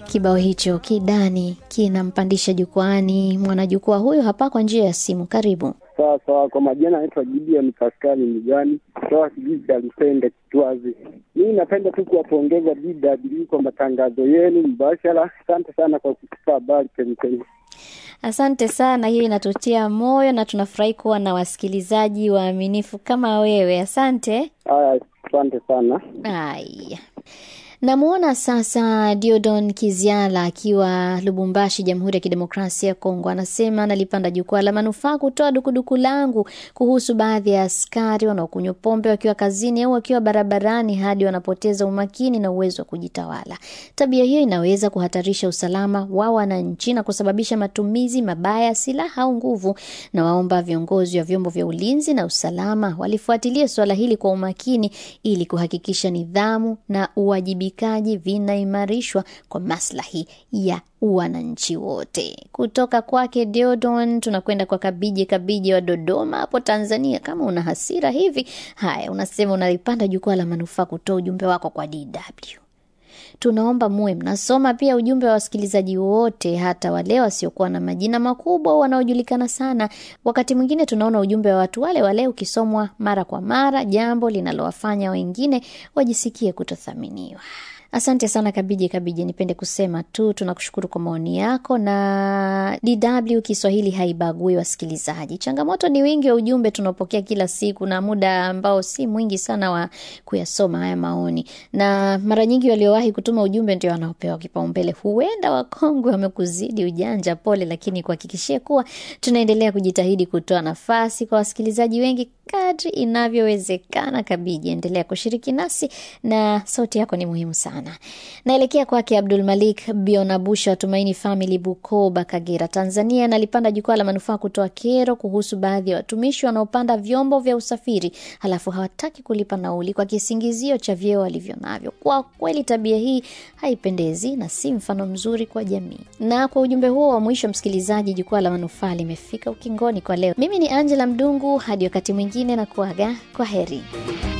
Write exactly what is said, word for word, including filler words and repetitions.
Kibao hicho Kidani kinampandisha jukwani mwanajukwaa huyo hapa kwa njia ya simu. Karibu. Sawa sawa, kwa majina naitwa Gideon Pascal Mjani, toa kijiji cha Lusende Kitwazi. Mimi napenda tu kuwapongeza D W kwa matangazo yenu mbashara. Asante sana kwa kutupa habari kemkemi. Asante sana, hiyo inatutia moyo na tunafurahi kuwa na wasikilizaji waaminifu kama wewe. Asante. Haya, asante sana. Haya. Namuona sasa Diodon Kiziala akiwa Lubumbashi, Jamhuri ya Kidemokrasia ya Kongo. Anasema nalipanda jukwaa la manufaa kutoa dukuduku langu kuhusu baadhi ya askari wanaokunywa pombe wakiwa kazini au wakiwa barabarani hadi wanapoteza umakini na uwezo wa kujitawala. Tabia hiyo inaweza kuhatarisha usalama wa wananchi na kusababisha matumizi mabaya silaha au nguvu, na waomba viongozi wa vyombo vya ulinzi na usalama walifuatilia swala hili kwa umakini ili kuhakikisha nidhamu na uwajibi kaji vinaimarishwa kwa maslahi ya wananchi wote. Kutoka kwake Diodon tunakwenda kwa Kabije Kabije wa Dodoma hapo Tanzania. Kama una hasira hivi, haya unasema unalipanda jukwaa la manufaa kutoa ujumbe wako kwa D W. Tunaomba muwe mnasoma pia ujumbe wa wasikilizaji wote, hata wale wasiokuwa na majina makubwa au wanaojulikana sana. Wakati mwingine tunaona ujumbe wa watu wale wale ukisomwa mara kwa mara, jambo linalowafanya wengine wajisikie kutothaminiwa. Asante sana Kabije Kabije, nipende kusema tu tunakushukuru kwa maoni yako, na D W Kiswahili haibagui wasikilizaji. Changamoto ni wingi wa ujumbe tunapokea kila siku na muda ambao si mwingi sana wa kuyasoma haya maoni, na mara nyingi waliowahi kutuma ujumbe ndio wanaopewa kipaumbele. Huenda wakongwe wamekuzidi ujanja, pole, lakini kuhakikishia kuwa tunaendelea kujitahidi kutoa nafasi kwa wasikilizaji wengi kadri inavyowezekana. Kabije, endelea kushiriki nasi na sauti yako ni muhimu sana. Naelekea kwake Abdul Malik Bionabusha wa Tumaini Family, Bukoba, Kagera, Tanzania. Nalipanda jukwaa la manufaa kutoa kero kuhusu baadhi ya watumishi wanaopanda vyombo vya usafiri halafu hawataki kulipa nauli kwa kisingizio cha vyeo walivyonavyo. Kwa kweli tabia hii haipendezi na si mfano mzuri kwa jamii. Na kwa ujumbe huo wa mwisho, msikilizaji, jukwaa la manufaa limefika ukingoni kwa leo. Mimi ni Angela Mdungu, hadi wakati mwingine na kuaga kwa heri.